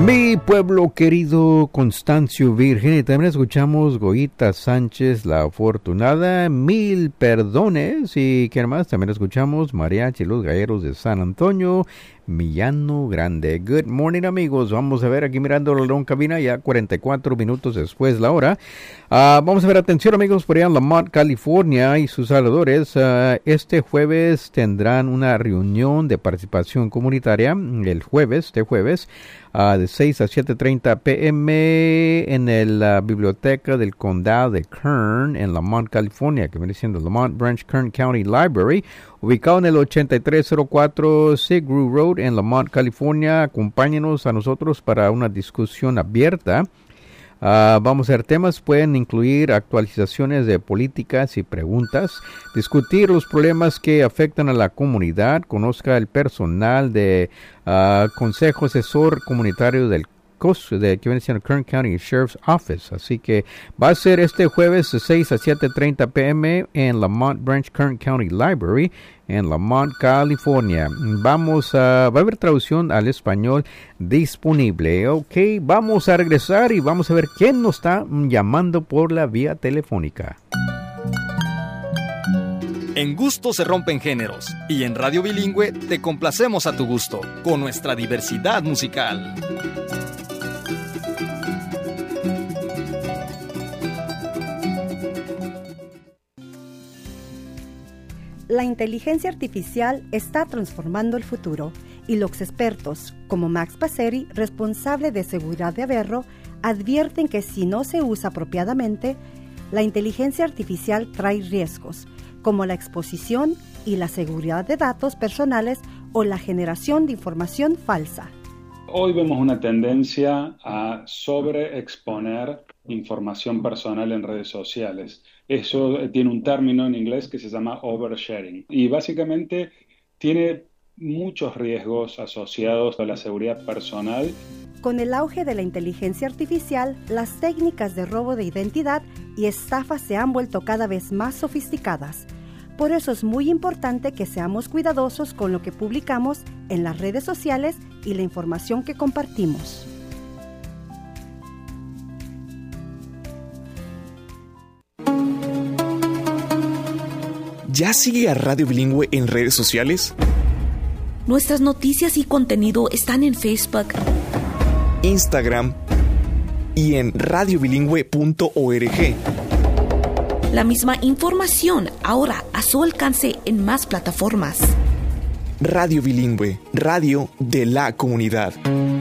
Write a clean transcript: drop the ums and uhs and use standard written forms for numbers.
Mi pueblo querido, Constancio Virgen, y también escuchamos Goyita Sánchez, La Afortunada, Mil Perdones, y ¿quién más? También escuchamos Mariachi Los Galleros de San Antonio, Millano Grande. Good morning, amigos. Vamos a ver aquí mirando la long cabina, ya 44 minutos después la hora. Vamos a ver, atención, amigos, por allá en Lamont, California y sus alrededores. Este jueves tendrán una reunión de participación comunitaria, este jueves, de 6 a 7:30 p.m. en la biblioteca del condado de Kern, en Lamont, California, que viene siendo Lamont Branch Kern County Library, ubicado en el 8304 Sigrou Road en Lamont, California. Acompáñenos a nosotros para una discusión abierta. Vamos a ver temas, pueden incluir actualizaciones de políticas y preguntas, discutir los problemas que afectan a la comunidad, conozca el personal de Consejo Asesor Comunitario del que viene siendo Kern County Sheriff's Office. Así que va a ser este jueves de 6 a 7:30 p.m. en Lamont Branch Kern County Library en Lamont, California. Va a haber traducción al español disponible. Ok, vamos a regresar y vamos a ver quién nos está llamando por la vía telefónica. En gusto se rompen géneros y en Radio Bilingüe te complacemos a tu gusto con nuestra diversidad musical. La inteligencia artificial está transformando el futuro y los expertos, como Max Passeri, responsable de seguridad de Averro, advierten que si no se usa apropiadamente, la inteligencia artificial trae riesgos, como la exposición y la seguridad de datos personales o la generación de información falsa. Hoy vemos una tendencia a sobreexponer información personal en redes sociales. Eso tiene un término en inglés que se llama oversharing y básicamente tiene muchos riesgos asociados a la seguridad personal. Con el auge de la inteligencia artificial, las técnicas de robo de identidad y estafa se han vuelto cada vez más sofisticadas. Por eso es muy importante que seamos cuidadosos con lo que publicamos en las redes sociales y la información que compartimos. ¿Ya sigue a Radio Bilingüe en redes sociales? Nuestras noticias y contenido están en Facebook, Instagram y en radiobilingüe.org. La misma información ahora a su alcance en más plataformas. Radio Bilingüe, radio de la comunidad.